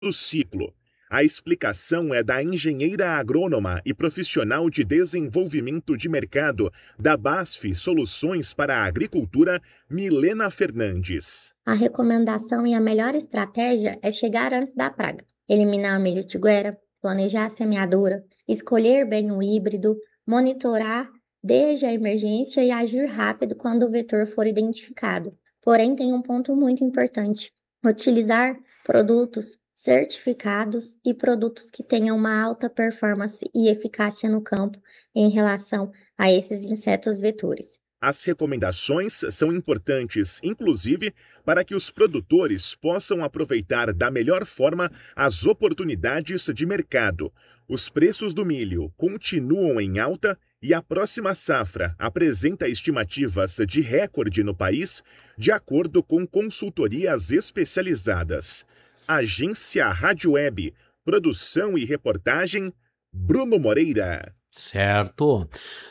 do ciclo. A explicação é da engenheira agrônoma e profissional de desenvolvimento de mercado da BASF Soluções para a Agricultura, Milena Fernandes. A recomendação e a melhor estratégia é chegar antes da praga, eliminar a milho tiguera, planejar a semeadura, escolher bem o híbrido, monitorar desde a emergência e agir rápido quando o vetor for identificado. Porém, tem um ponto muito importante: utilizar produtos certificados e produtos que tenham uma alta performance e eficácia no campo em relação a esses insetos vetores. As recomendações são importantes, inclusive, para que os produtores possam aproveitar da melhor forma as oportunidades de mercado. Os preços do milho continuam em alta e a próxima safra apresenta estimativas de recorde no país, de acordo com consultorias especializadas. Agência Rádio Web, produção e reportagem, Bruno Moreira. Certo.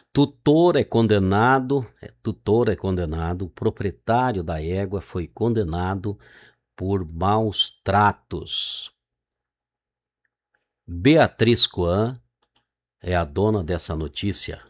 Tutor é condenado, o proprietário da égua foi condenado por maus tratos. Beatriz Coan é a dona dessa notícia.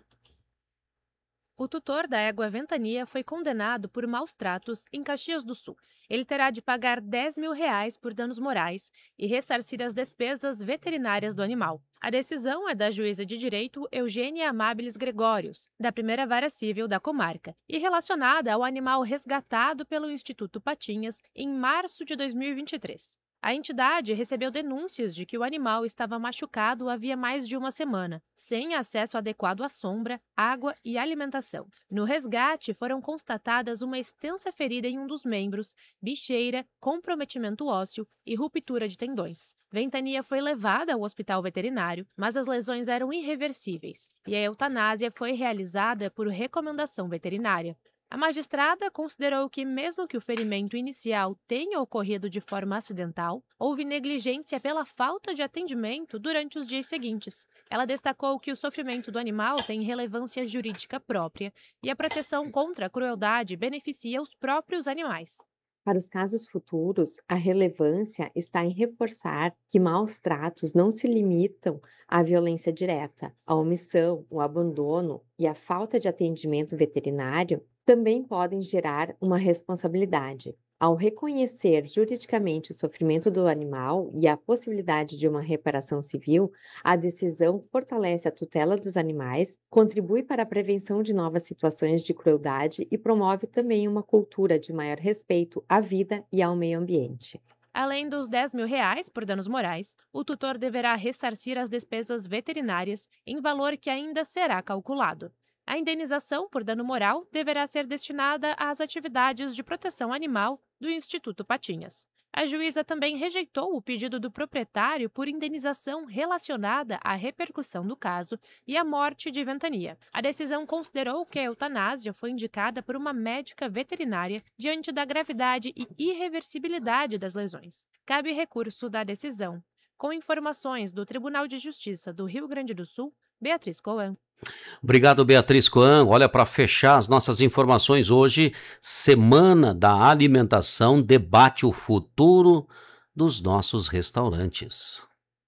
O tutor da égua Ventania foi condenado por maus tratos em Caxias do Sul. Ele terá de pagar R$10 mil por danos morais e ressarcir as despesas veterinárias do animal. A decisão é da juíza de direito Eugênia Amabilis Gregórios, da primeira vara civil da comarca, e relacionada ao animal resgatado pelo Instituto Patinhas em março de 2023. A entidade recebeu denúncias de que o animal estava machucado havia mais de uma semana, sem acesso adequado à sombra, água e alimentação. No resgate, foram constatadas uma extensa ferida em um dos membros, bicheira, comprometimento ósseo e ruptura de tendões. Ventania foi levada ao hospital veterinário, mas as lesões eram irreversíveis e a eutanásia foi realizada por recomendação veterinária. A magistrada considerou que, mesmo que o ferimento inicial tenha ocorrido de forma acidental, houve negligência pela falta de atendimento durante os dias seguintes. Ela destacou que o sofrimento do animal tem relevância jurídica própria e a proteção contra a crueldade beneficia os próprios animais. Para os casos futuros, a relevância está em reforçar que maus tratos não se limitam à violência direta. A omissão, o abandono e a falta de atendimento veterinário também podem gerar uma responsabilidade. Ao reconhecer juridicamente o sofrimento do animal e a possibilidade de uma reparação civil, a decisão fortalece a tutela dos animais, contribui para a prevenção de novas situações de crueldade e promove também uma cultura de maior respeito à vida e ao meio ambiente. Além dos R$10 mil por danos morais, o tutor deverá ressarcir as despesas veterinárias em valor que ainda será calculado. A indenização por dano moral deverá ser destinada às atividades de proteção animal do Instituto Patinhas. A juíza também rejeitou o pedido do proprietário por indenização relacionada à repercussão do caso e à morte de Ventania. A decisão considerou que a eutanásia foi indicada por uma médica veterinária diante da gravidade e irreversibilidade das lesões. Cabe recurso da decisão. Com informações do Tribunal de Justiça do Rio Grande do Sul, Beatriz Coan. Obrigado, Beatriz Coan. Olha, para fechar as nossas informações hoje, Semana da Alimentação debate o futuro dos nossos restaurantes.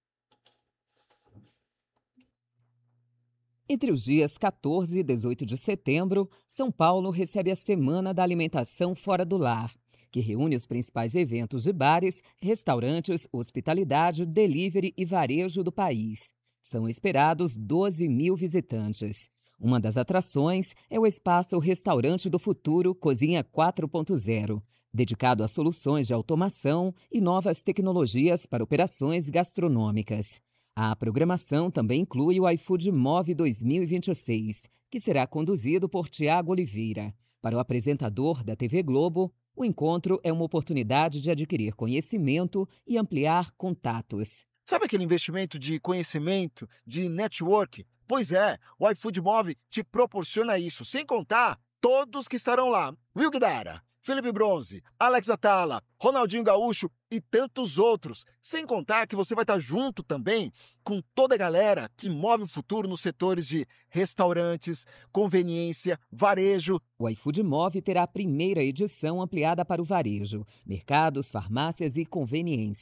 Entre os dias 14 e 18 de setembro, São Paulo recebe a Semana da Alimentação Fora do Lar, que reúne os principais eventos de bares, restaurantes, hospitalidade, delivery e varejo do país. São esperados 12 mil visitantes. Uma das atrações é o espaço Restaurante do Futuro Cozinha 4.0, dedicado a soluções de automação e novas tecnologias para operações gastronômicas. A programação também inclui o iFood Move 2026, que será conduzido por Tiago Oliveira. Para o apresentador da TV Globo, o encontro é uma oportunidade de adquirir conhecimento e ampliar contatos. Sabe aquele investimento de conhecimento, de network? Pois é, o iFood Move te proporciona isso, sem contar todos que estarão lá. Will Guidara, Felipe Bronze, Alex Atala, Ronaldinho Gaúcho e tantos outros. Sem contar que você vai estar junto também com toda a galera que move o futuro nos setores de restaurantes, conveniência, varejo. O iFood Move terá a primeira edição ampliada para o varejo, mercados, farmácias e conveniência.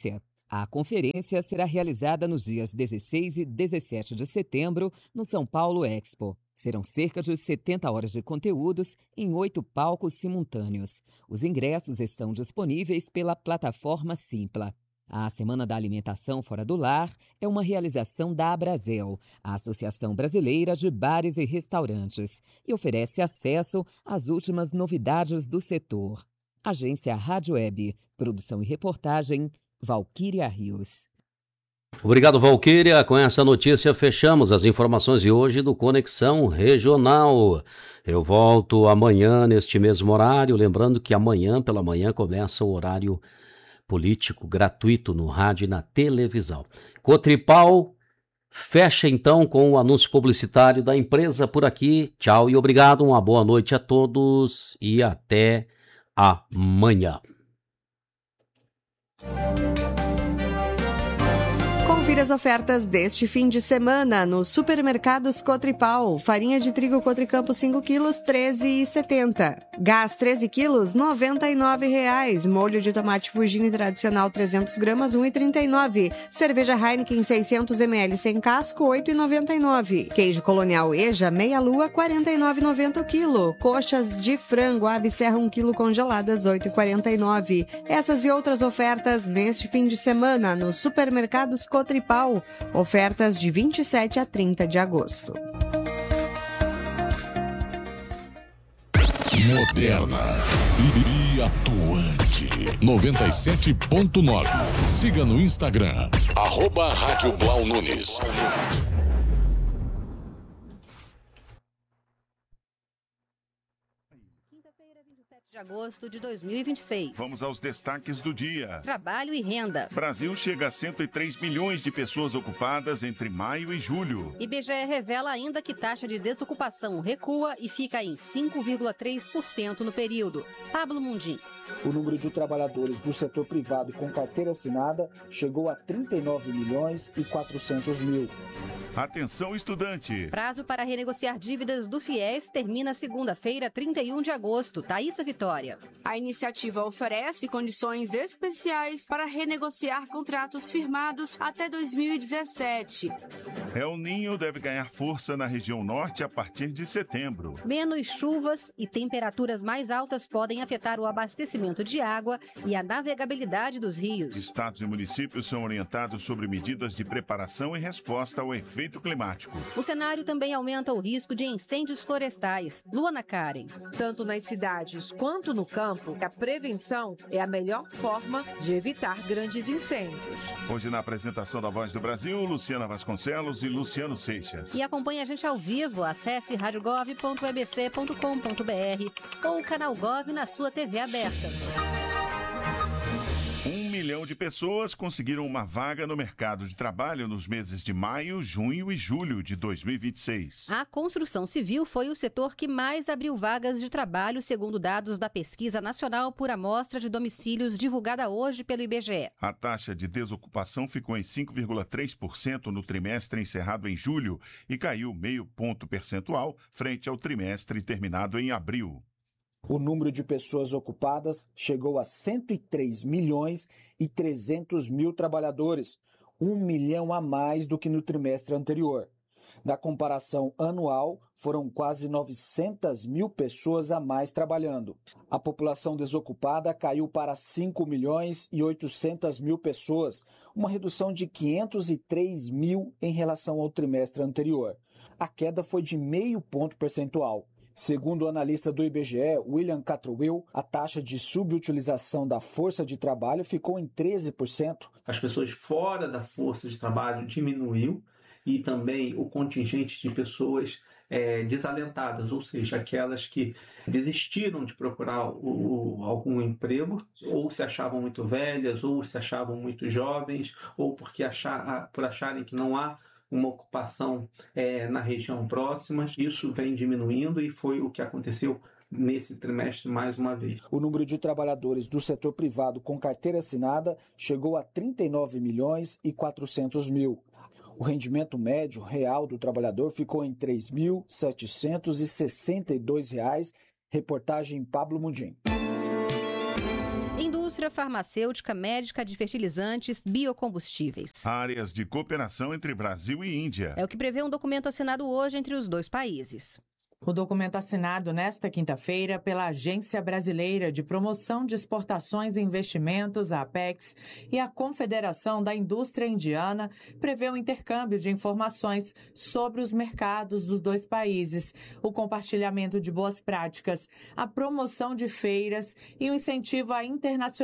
A conferência será realizada nos dias 16 e 17 de setembro no São Paulo Expo. Serão cerca de 70 horas de conteúdos em 8 palcos simultâneos. Os ingressos estão disponíveis pela plataforma Simpla. A Semana da Alimentação Fora do Lar é uma realização da Abrazel, a Associação Brasileira de Bares e Restaurantes, e oferece acesso às últimas novidades do setor. Agência Rádio Web, produção e reportagem, Valquíria Rios. Obrigado, Valquíria. Com essa notícia, fechamos as informações de hoje do Conexão Regional. Eu volto amanhã neste mesmo horário. Lembrando que amanhã, pela manhã, começa o horário político gratuito no rádio e na televisão. Cotripal fecha então com o anúncio publicitário da empresa por aqui. Tchau e obrigado. Uma boa noite a todos e até amanhã. Confira as ofertas deste fim de semana nos supermercados Cotripal. Farinha de trigo Cotricampo 5 quilos, R$ 13,70. Gás 13 quilos, R$ 99,00. Molho de tomate Fugini tradicional 300 gramas, R$ 1,39. Cerveja Heineken 600 ml sem casco, R$ 8,99. Queijo colonial Eja, meia lua, R$ 49,90 o quilo. Coxas de frango Ave Serra 1 quilo congeladas, R$ 8,49. Essas e outras ofertas neste fim de semana nos supermercados Cotripal. Ofertas de 27 a 30 de agosto. Moderna e atuante. 97.9. Siga no Instagram, @Rádio Blau Nunes. De agosto de 2026. Vamos aos destaques do dia. Trabalho e renda. Brasil chega a 103 milhões de pessoas ocupadas entre maio e julho. IBGE revela ainda que taxa de desocupação recua e fica em 5,3% no período. Pablo Mundim. O número de trabalhadores do setor privado com carteira assinada chegou a 39 milhões e 400 mil. Atenção, estudante. Prazo para renegociar dívidas do FIES termina segunda-feira, 31 de agosto. Thaísa Vitória. A iniciativa oferece condições especiais para renegociar contratos firmados até 2017. El Ninho deve ganhar força na região norte a partir de setembro. Menos chuvas e temperaturas mais altas podem afetar o abastecimento de água e a navegabilidade dos rios. Estados e municípios são orientados sobre medidas de preparação e resposta ao efeito climático. O cenário também aumenta o risco de incêndios florestais. Luana Karen. Tanto nas cidades quanto no campo, a prevenção é a melhor forma de evitar grandes incêndios. Hoje na apresentação da Voz do Brasil, Luciana Vasconcelos e Luciano Seixas. E acompanhe a gente ao vivo. Acesse radiogov.ebc.com.br ou o canal Gov na sua TV aberta. 1 milhão de pessoas conseguiram uma vaga no mercado de trabalho nos meses de maio, junho e julho de 2026. A construção civil foi o setor que mais abriu vagas de trabalho, segundo dados da Pesquisa Nacional por Amostra de Domicílios divulgada hoje pelo IBGE. A taxa de desocupação ficou em 5,3% no trimestre encerrado em julho e caiu meio ponto percentual frente ao trimestre terminado em abril. O número de pessoas ocupadas chegou a 103 milhões e 300 mil trabalhadores, 1 milhão a mais do que no trimestre anterior. Na comparação anual, foram quase 900 mil pessoas a mais trabalhando. A população desocupada caiu para 5 milhões e 800 mil pessoas, uma redução de 503 mil em relação ao trimestre anterior. A queda foi de meio ponto percentual. Segundo o analista do IBGE, William Cattrowell, a taxa de subutilização da força de trabalho ficou em 13%. As pessoas fora da força de trabalho diminuiu e também o contingente de pessoas desalentadas, ou seja, aquelas que desistiram de procurar algum emprego, ou se achavam muito velhas, ou se achavam muito jovens, ou porque por acharem que não há uma ocupação na região próxima. Isso vem diminuindo e foi o que aconteceu nesse trimestre mais uma vez. O número de trabalhadores do setor privado com carteira assinada chegou a 39 milhões e 400 mil. O rendimento médio real do trabalhador ficou em R$ 3.762. Reportagem Pablo Mundim. indústria farmacêutica, médica, de fertilizantes, biocombustíveis. Áreas de cooperação entre Brasil e Índia. É o que prevê um documento assinado hoje entre os dois países. O documento assinado nesta quinta-feira pela Agência Brasileira de Promoção de Exportações e Investimentos, a APEX, e a Confederação da Indústria Indiana prevê o intercâmbio de informações sobre os mercados dos dois países, o compartilhamento de boas práticas, a promoção de feiras e o incentivo à internacionalização